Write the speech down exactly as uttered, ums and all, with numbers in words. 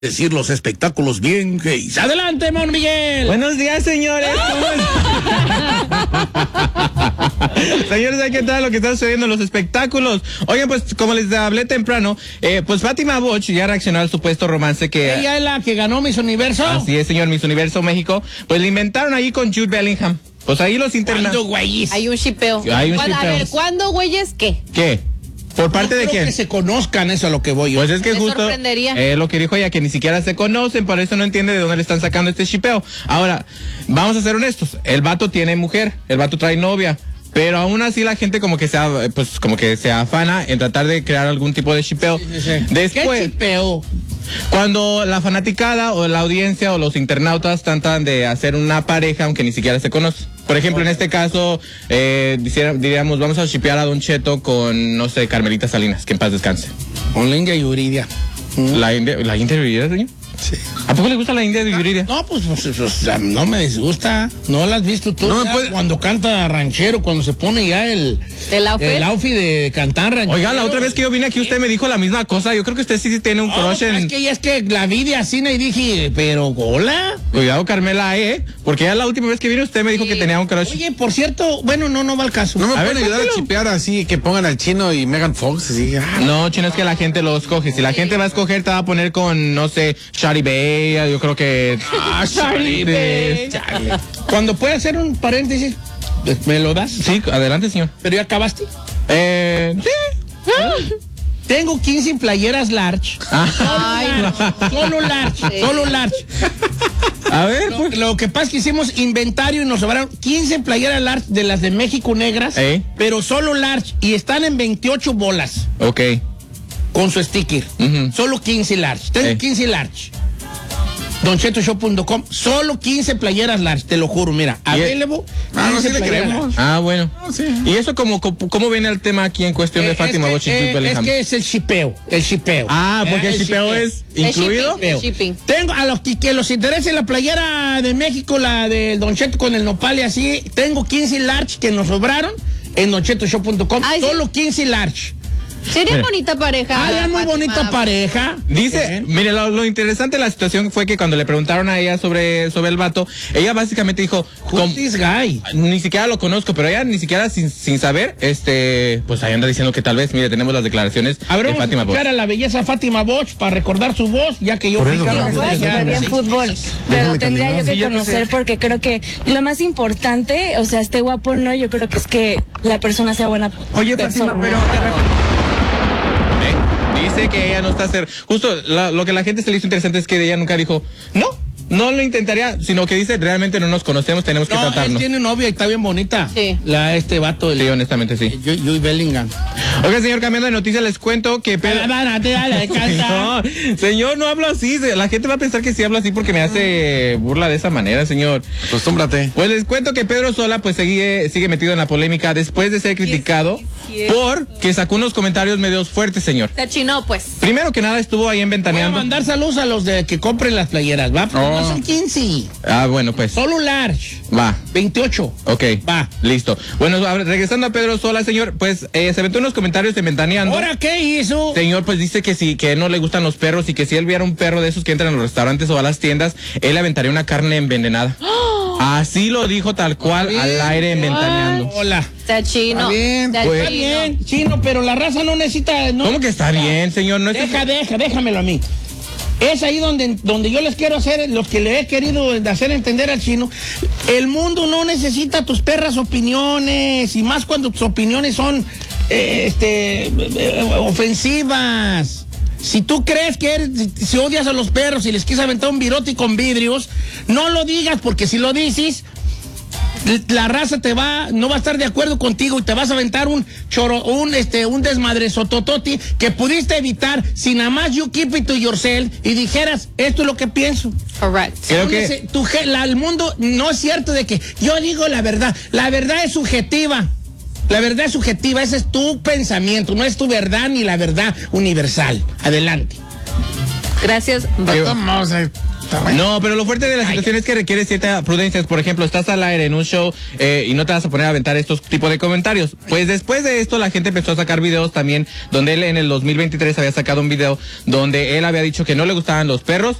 Decir los espectáculos bien gays. Adelante, Mon Miguel. Buenos días, señores. Señores, ¿qué tal lo que está sucediendo en los espectáculos? Oigan, pues como les hablé temprano, eh, pues Fátima Boch ya reaccionó al supuesto romance que... Ella es la que ganó Miss Universo. Así es, señor, Miss Universo México. Pues le inventaron ahí con Jude Bellingham. Pues ahí los internados. ¿Cuándo, güeyes? Hay un shipeo. Hay un ¿Cuándo- shipeo. A ver, ¿cuándo, güeyes, qué? ¿Qué? ¿Por parte No de creo quién? que se conozcan, eso es a lo que voy yo. Pues es que Me justo sorprendería. eh, lo que dijo ella, que ni siquiera se conocen, por eso no entiende de dónde le están sacando este shipeo. Ahora, vamos a ser honestos, el vato tiene mujer, el vato trae novia, pero aún así la gente como que se, ha- pues como que se afana en tratar de crear algún tipo de shipeo. Sí, sí, sí. Después, ¿Qué chipeo? cuando la fanaticada o la audiencia o los internautas tratan de hacer una pareja aunque ni siquiera se conocen. Por ejemplo, en este caso, eh, diciera- diríamos, vamos a shipear a Don Cheto con, no sé, Carmelita Salinas, que en paz descanse. Con la India Yuridia. ¿La India, la India de Yuridia, señor? Sí. ¿A poco le gusta la India de Yuridia? No, pues, pues, pues, a mí no me disgusta. No la has visto tú. No me Ya puede- Cuando canta ranchero, cuando se pone ya el... ¿El outfit? El outfit de cantar ranchero. Oiga, la otra vez que yo vine aquí usted me dijo la misma cosa. Yo creo que usted sí tiene un No, crush en... es que ya es que la vi de así y dije, pero ¿hola? Cuidado, Carmela, ¿eh? Porque ya la última vez que vine usted me dijo Sí. que tenía un crush. Oye, por cierto, bueno, no, no va al caso. ¿No me A pueden ver, ayudar a cuéntalo. chipear así, que pongan al Chino y Megan Fox? Así, ah, No, chino, es que la gente lo escoge. Si la gente va a escoger, te va a poner con, no sé, Shari Bay, yo creo que... Ah, Shari Bay. Chale. Cuando pueda hacer un paréntesis, pues, ¿me lo das? Sí, adelante, señor. ¿Pero ya acabaste? Eh... Sí. Tengo quince playeras large. Ay, no. Solo large, Sí. solo large. A ver, Lo, pues... lo que pasa es que hicimos inventario y nos sobraron quince playeras large de las de México negras, Ey. pero solo large y están en veintiocho bolas Ok. con su sticker. Ujú. Solo quince large. Tengo Ey. quince large. don cheto show punto com, solo quince playeras large, te lo juro, mira. Y el- Available. Ah, no, quince sí le playeras creemos. large. Ah, bueno. sí. ¿Y eso cómo, cómo, cómo viene el tema aquí en cuestión de Eh, Fátima es Boch y que, Jude eh, es Bellingham? que es el shipeo, el shipeo. Ah, porque Eh, el shipeo es incluido. shipping. Shipping. Tengo a los que, que los interese la playera de México, la del Don Cheto con el nopal y así, tengo quince large que nos sobraron en don cheto show punto com, Ay, sí. solo quince large. Sería Mira. bonita pareja. Ah, ya muy Fátima. bonita pareja. Dice, ¿Eh? mire, lo, lo interesante de la situación fue que cuando le preguntaron a ella sobre, sobre el vato, ella básicamente dijo, Who's "Com- this guy?" ni siquiera lo conozco, pero ella ni siquiera sin, sin saber, este, pues ahí anda diciendo que tal vez, mire, tenemos las declaraciones A ver, de vamos a Fátima Boch. escuchar a la belleza Fátima Boch para recordar su voz, ya que yo Por fui eso, Carlos ¿no? Puedo Rodríguez. súper bien Sí. fútbol, pero Déjame tendría yo caminar. que Sí, yo qué conocer sé. porque creo que lo más importante, o sea, esté guapo o no, yo creo que es que la persona sea buena Oye, persona. Fátima, pero de repente- ¿Eh? Dice que ella no está hacer. Justo la- lo que la gente se le hizo interesante es que ella nunca dijo, no, no lo intentaría, sino que dice, realmente no nos conocemos, tenemos que No, él tratarnos. tiene novia y está bien bonita. Sí. La, este vato, el Sí, honestamente sí. Joey Bellingham. Oiga, señor, cambiando de noticia, les cuento que Pedro... No, señor, no hablo así. se- La gente va a pensar que sí hablo así porque me hace burla de esa manera, señor. Acostúmbrate. Pues les cuento que Pedro Sola pues sigue, sigue metido en la polémica después de ser criticado sí, sí. porque sacó unos comentarios medios fuertes, señor. Se chinó, pues. Primero que nada estuvo ahí en Voy a Ventaneando. mandar saludos a los de que compren las playeras, ¿va? Porque Oh. no son quince, Ah, bueno, pues. solo large, Va. veintiocho. Ok. Va. Listo. Bueno, a ver, regresando a Pedro Sola, señor, pues eh, se aventó unos comentarios de Ventaneando. ¿Ahora qué hizo? Señor, pues dice que sí, que no le gustan los perros y que si él viera un perro de esos que entran a los restaurantes o a las tiendas, él le aventaría una carne envenenada. Así lo dijo tal cual Bien. al aire en Ventaneando. Hola. Está chino. Está bien, Está pues. Está chino. bien, chino, pero la raza no necesita... No, ¿Cómo que está bien, señor? No es Deja, deja, déjamelo a mí. Es ahí donde, donde yo les quiero hacer, los que le he querido hacer entender al chino, el mundo no necesita tus perras opiniones, y más cuando tus opiniones son eh, este, eh, ofensivas. Si tú crees que eres, si, si odias a los perros y les quieres aventar un virote con vidrios, no lo digas, porque si lo dices, la raza te va, no va a estar de acuerdo contigo y te vas a aventar un choro, un este, un desmadre sotototi que pudiste evitar si nada más you keep it to yourself y dijeras, esto es lo que pienso. Correct. Creo No que- nece- tu ge- la- el mundo no es cierto de que yo digo la verdad, la verdad es subjetiva. La verdad es subjetiva, ese es tu pensamiento, no es tu verdad ni la verdad universal. Adelante. Gracias. Pero vamos a- está bueno. No, pero lo fuerte de la situación es que requiere cierta prudencia. Por ejemplo, estás al aire en un show eh, y no te vas a poner a aventar estos tipos de comentarios. Pues después de esto, la gente empezó a sacar videos también, donde él en el dos mil veintitrés había sacado un video donde él había dicho que no le gustaban los perros